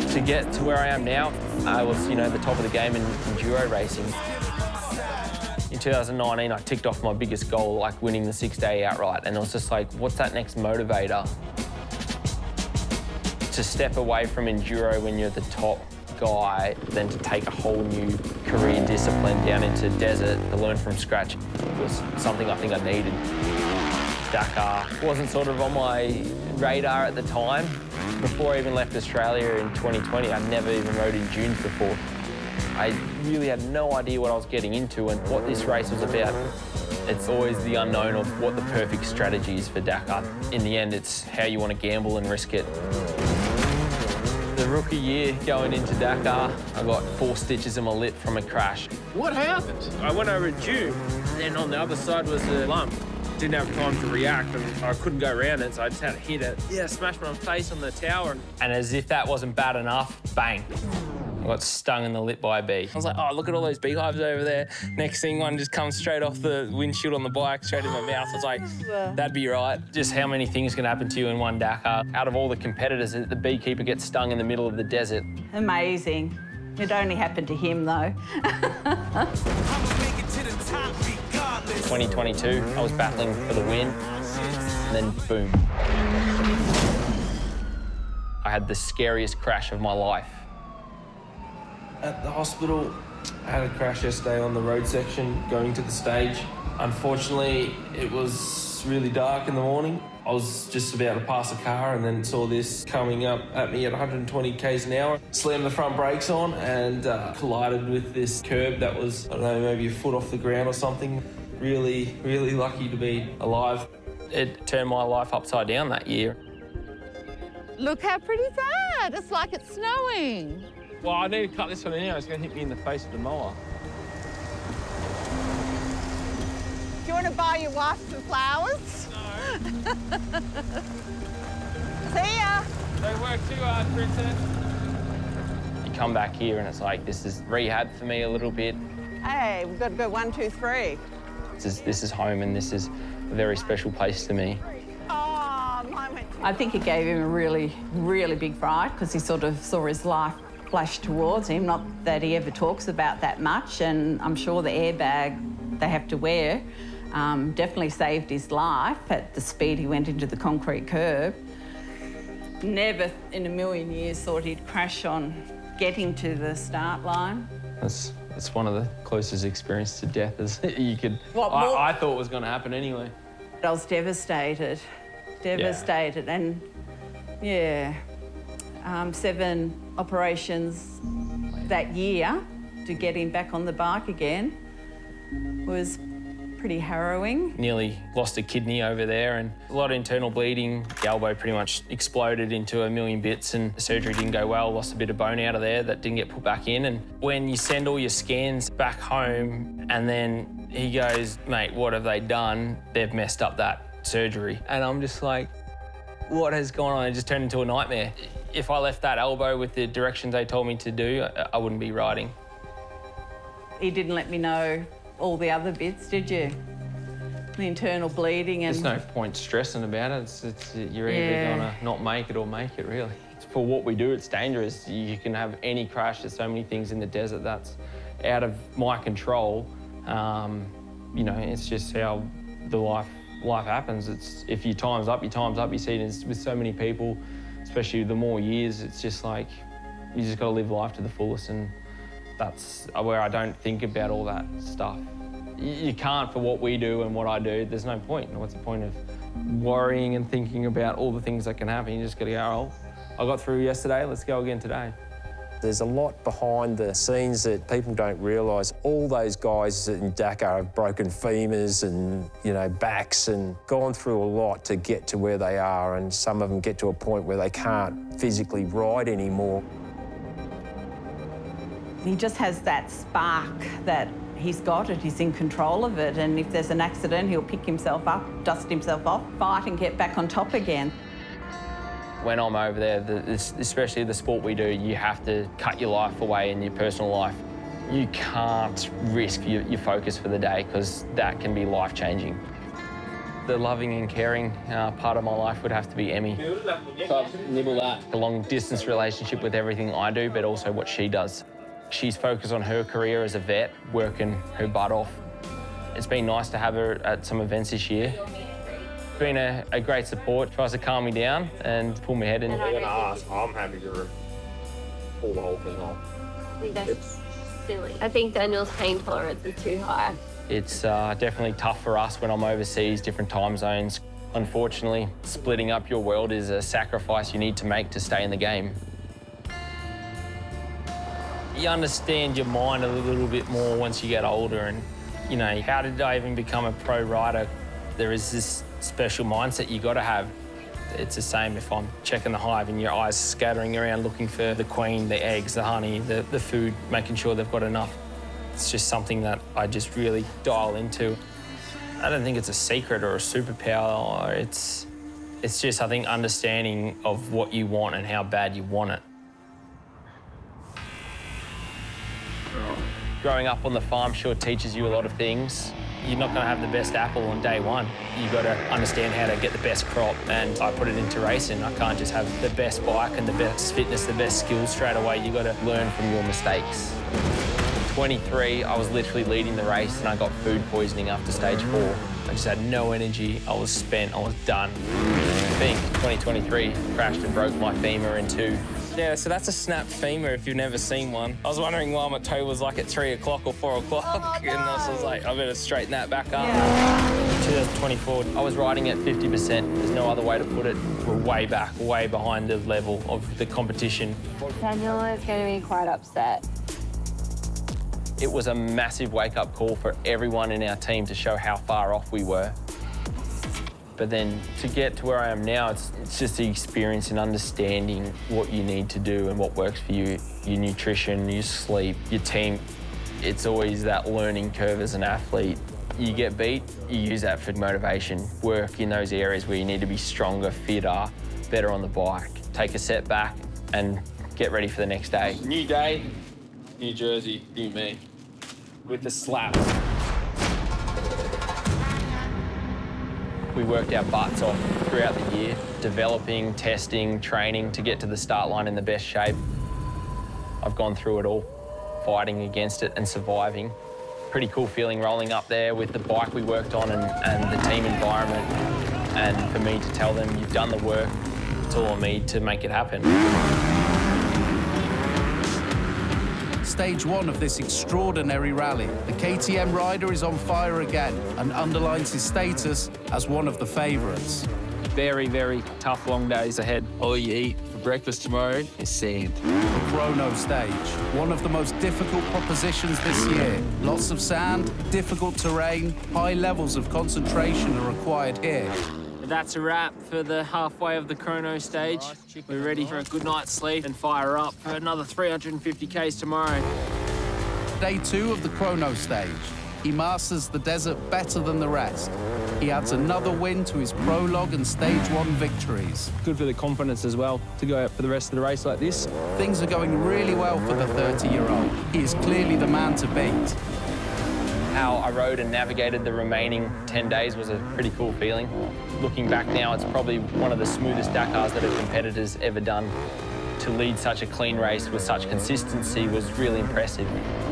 To get to where I am now, I was, the top of the game in enduro racing. In 2019, I ticked off my biggest goal, like winning the 6-day outright, and it was just like, what's that next motivator? To step away from enduro when you're the top guy, then to take a whole new career discipline down into desert to learn from scratch was something I think I needed. Dakar wasn't sort of on my radar at the time. Before I even left Australia in 2020, I'd never even rode in dunes before. I really had no idea what I was getting into and what this race was about. It's always the unknown of what the perfect strategy is for Dakar. In the end, it's how you want to gamble and risk it. The rookie year going into Dakar, I got 4 stitches in my lip from a crash. What happened? I went over a dune, and on the other side was a lump. Didn't have time to react, and I couldn't go around it, so I just had to hit it. Yeah, smashed my face on the tower. And as if that wasn't bad enough, bang. I got stung in the lip by a bee. I was like, oh, look at all those beehives over there. Next thing, one just comes straight off the windshield on the bike, straight in my mouth. I was like, that'd be right. Just how many things can happen to you in one Dakar. Out of all the competitors, the beekeeper gets stung in the middle of the desert. Amazing. It only happened to him, though. 2022, I was battling for the win, and then boom. I had the scariest crash of my life. At the hospital, I had a crash yesterday on the road section going to the stage. Unfortunately, it was really dark in the morning. I was just about to pass a car and then saw this coming up at me at 120 k's an hour. Slammed the front brakes on and collided with this curb that was, I don't know, maybe a foot off the ground or something. Really, really lucky to be alive. It turned my life upside down that year. Look how pretty that. It's like it's snowing. Well, I need to cut this one anyway. It's going to hit me in the face with the mower. Do you want to buy your wife some flowers? No. See ya. Don't work too hard, Princess. You come back here and it's like, this is rehab for me a little bit. Hey, we've got to go 1, 2, 3. This is home, and this is a very special place to me. Oh, mine went too I think it gave him a really, really big fright because he sort of saw his life flash towards him. Not that he ever talks about that much, and I'm sure the airbag they have to wear definitely saved his life at the speed he went into the concrete curb. Never in a million years thought he'd crash on getting to the start line. It's one of the closest experiences to death as you could. I thought was going to happen anyway. I was devastated, and yeah, 7 operations that year to get him back on the bike again was pretty harrowing. Nearly lost a kidney over there and a lot of internal bleeding. The elbow pretty much exploded into a million bits and the surgery didn't go well. Lost a bit of bone out of there that didn't get put back in. And when you send all your scans back home and then he goes, mate, what have they done? They've messed up that surgery. And I'm just like, what has gone on? It just turned into a nightmare. If I left that elbow with the directions they told me to do, I wouldn't be riding. He didn't let me know all the other bits, did you? The internal bleeding and... There's no point stressing about it. You're either gonna not make it or make it, really. For what we do, it's dangerous. You can have any crash. There's so many things in the desert that's out of my control. It's just how the life happens. It's if your time's up, your time's up. You see it with so many people, especially the more years. It's just like you just got to live life to the fullest, and that's where I don't think about all that stuff. You can't for what we do and what I do. There's no point. What's the point of worrying and thinking about all the things that can happen? You just got to go, oh, I got through yesterday, let's go again today. There's a lot behind the scenes that people don't realise. All those guys in Dakar have broken femurs and, backs and gone through a lot to get to where they are, and some of them get to a point where they can't physically ride anymore. He just has that spark that he's got it, he's in control of it, and if there's an accident, he'll pick himself up, dust himself off, fight and get back on top again. When I'm over there, especially the sport we do, you have to cut your life away in your personal life. You can't risk your focus for the day because that can be life-changing. The loving and caring part of my life would have to be Emmy. Nibble that. A long-distance relationship with everything I do, but also what she does. She's focused on her career as a vet, working her butt off. It's been nice to have her at some events this year. Been a great support, tries to calm me down and pull my head in. I'm happy to pull the whole thing off. I think that's silly. I think Daniel's pain tolerance is too high. It's definitely tough for us when I'm overseas, different time zones. Unfortunately, splitting up your world is a sacrifice you need to make to stay in the game. You understand your mind a little bit more once you get older and, you know, how did I even become a pro rider? There is this special mindset you got to have. It's the same if I'm checking the hive and your eyes scattering around looking for the queen, the eggs, the honey, the food, making sure they've got enough. It's just something that I just really dial into. I don't think it's a secret or a superpower. It's just, I think, understanding of what you want and how bad you want it. Growing up on the farm sure teaches you a lot of things. You're not going to have the best apple on day one. You've got to understand how to get the best crop, and I put it into racing. I can't just have the best bike and the best fitness, the best skills straight away. You've got to learn from your mistakes. 23, I was literally leading the race and I got food poisoning after stage 4. I just had no energy, I was spent, I was done. I think 2023, crashed and broke my femur in 2. Yeah, so that's a snapped femur if you've never seen one. I was wondering why my toe was like at 3 o'clock or 4 o'clock, and I was like, I better straighten that back up. Yeah. 2024, I was riding at 50%. There's no other way to put it. We're way back, way behind the level of the competition. Daniel is going to be quite upset. It was a massive wake-up call for everyone in our team to show how far off we were. But then to get to where I am now, it's just the experience and understanding what you need to do and what works for you, your nutrition, your sleep, your team. It's always that learning curve as an athlete. You get beat, you use that for motivation. Work in those areas where you need to be stronger, fitter, better on the bike. Take a step back and get ready for the next day. New day, New Jersey, new me. With the slaps. We worked our butts off throughout the year, developing, testing, training to get to the start line in the best shape. I've gone through it all, fighting against it and surviving. Pretty cool feeling rolling up there with the bike we worked on and the team environment. And for me to tell them, you've done the work, it's all on me to make it happen. Stage 1 of this extraordinary rally, the KTM rider is on fire again and underlines his status as one of the favourites. Very, very tough, long days ahead. All you eat for breakfast tomorrow is sand. The chrono stage, one of the most difficult propositions this year. Lots of sand, difficult terrain, high levels of concentration are required here. That's a wrap for the halfway of the chrono stage. We're ready for a good night's sleep and fire up for another 350 Ks tomorrow. Day 2 of the chrono stage. He masters the desert better than the rest. He adds another win to his prologue and stage 1 victories. Good for the confidence as well to go out for the rest of the race like this. Things are going really well for the 30-year-old. He is clearly the man to beat. How I rode and navigated the remaining 10 days was a pretty cool feeling. Looking back now, it's probably one of the smoothest Dakars that a competitor's ever done. To lead such a clean race with such consistency was really impressive.